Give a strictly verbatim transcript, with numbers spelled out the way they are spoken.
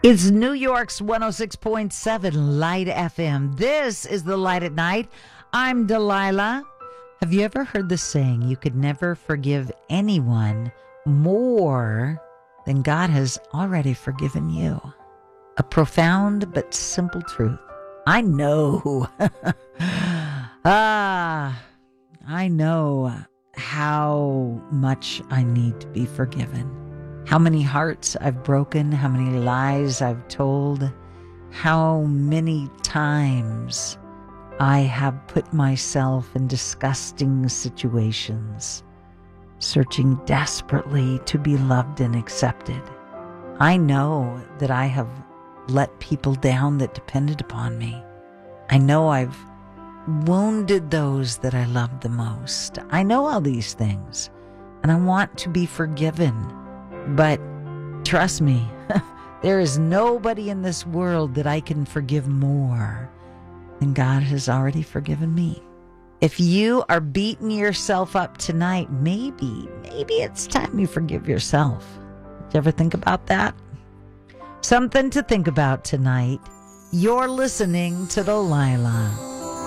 It's New York's one oh six point seven Light F M. This is the Light at Night. I'm Delilah. Have you ever heard the saying, you could never forgive anyone more than God has already forgiven you? A profound but simple truth. I know. ah, I know how much I need to be forgiven. How many hearts I've broken, how many lies I've told, how many times I have put myself in disgusting situations, searching desperately to be loved and accepted. I know that I have let people down that depended upon me. I know I've wounded those that I loved the most. I know all these things, and I want to be forgiven. But trust me, there is nobody in this world that I can forgive more than God has already forgiven me. If you are beating yourself up tonight, maybe, maybe it's time you forgive yourself. Did you ever think about that? Something to think about tonight. You're listening to Delilah.